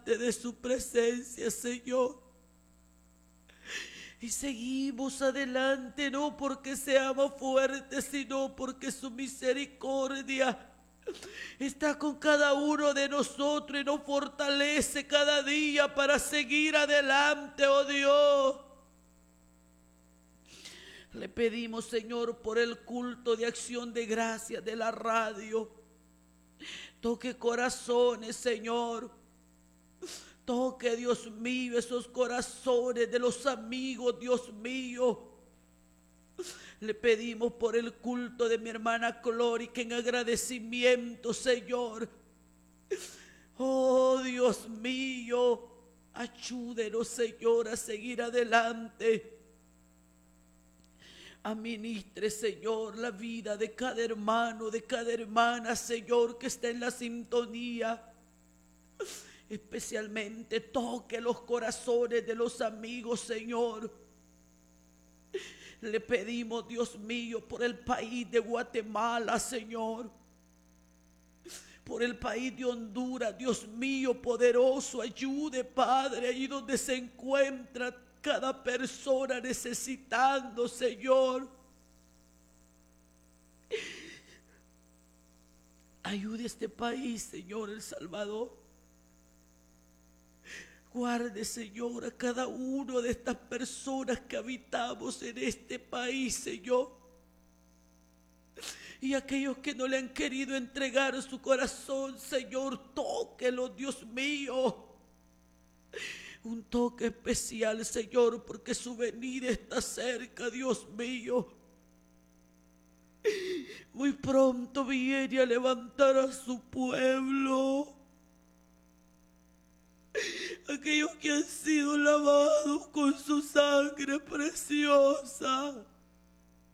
de su presencia, Señor. Y seguimos adelante, no porque seamos fuertes, sino porque su misericordia está con cada uno de nosotros y nos fortalece cada día para seguir adelante, oh Dios. Le pedimos, Señor, por el culto de acción de gracias de la radio. Toque corazones, Señor. Toque, Dios mío, esos corazones de los amigos, Dios mío. Le pedimos por el culto de mi hermana Glory, que en agradecimiento, Señor. Oh, Dios mío, ayúdenos, Señor, a seguir adelante. Administre, Señor, la vida de cada hermano, de cada hermana, Señor, que está en la sintonía. Especialmente toque los corazones de los amigos, Señor. Le pedimos, Dios mío, por el país de Guatemala, Señor. Por el país de Honduras, Dios mío, poderoso, ayude, Padre, allí donde se encuentra cada persona necesitando, Señor. Ayude a este país, Señor, El Salvador. Guarde, Señor, a cada uno de estas personas que habitamos en este país, Señor. Y aquellos que no le han querido entregar su corazón, Señor, tóquelo, Dios mío. Un toque especial, Señor, porque su venida está cerca, Dios mío. Muy pronto viene a levantar a su pueblo. Aquellos que han sido lavados con su sangre preciosa.